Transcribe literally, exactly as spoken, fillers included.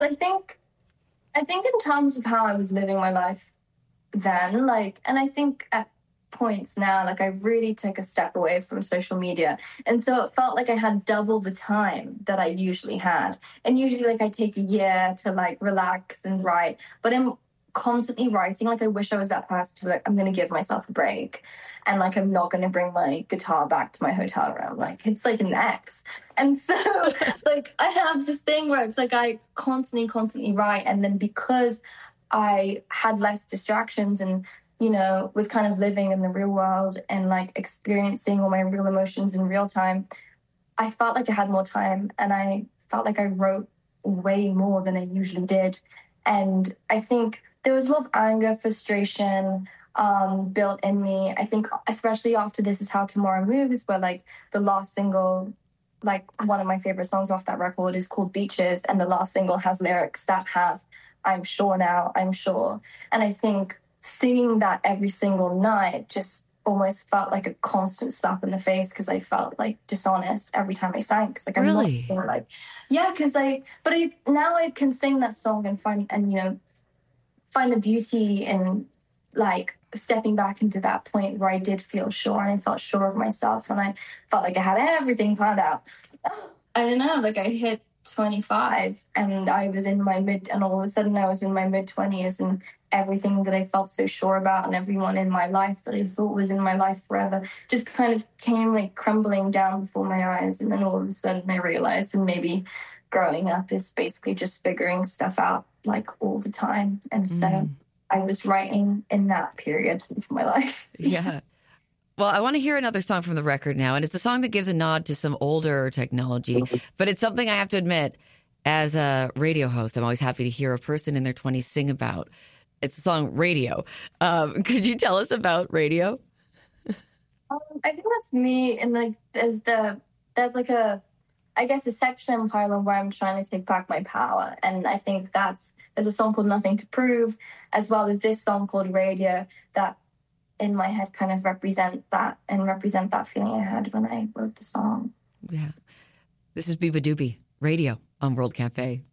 I think, I think in terms of how I was living my life then, like, and I think at points now, like I really took a step away from social media. And so it felt like I had double the time that I usually had. And usually like I take a year to like relax and write, but I'm constantly writing. Like I wish I was that person to be like, I'm going to give myself a break. And like, I'm not going to bring my guitar back to my hotel room. Like it's like an ex. And so like I have this thing where it's like I constantly, constantly write. And then because I had less distractions and, you know, was kind of living in the real world and like experiencing all my real emotions in real time, I felt like I had more time and I felt like I wrote way more than I usually did. And I think there was a lot of anger, frustration um, built in me. I think especially after This Is How Tomorrow Moves, where like the last single, like one of my favorite songs off that record is called Beaches, and the last single has lyrics that have I'm sure now, I'm sure. And I think singing that every single night just almost felt like a constant slap in the face because I felt like dishonest every time I sang because like I'm not Really? like yeah because I but I now I can sing that song and find and you know find the beauty in like stepping back into that point where I did feel sure and I felt sure of myself and I felt like I had everything planned out. I don't know, like I hit twenty-five and I was in my mid, and all of a sudden I was in my mid twenties and everything that I felt so sure about and everyone in my life that I thought was in my life forever just kind of came like crumbling down before my eyes. And then all of a sudden I realized that maybe growing up is basically just figuring stuff out like all the time. And so Mm. I was writing in that period of my life. Yeah. Well, I want to hear another song from the record now, and it's a song that gives a nod to some older technology, but it's something I have to admit, as a radio host, I'm always happy to hear a person in their twenties sing about. It's the song Radio. Um, could you tell us about Radio? Um, I think that's me, and like there's the there's like a I guess a section in Parallel where I'm trying to take back my power, and I think that's there's a song called Nothing to Prove, as well as this song called Radio that in my head kind of represent that and represent that feeling I had when I wrote the song. Yeah. This is Biba Doobie, Radio on World Cafe.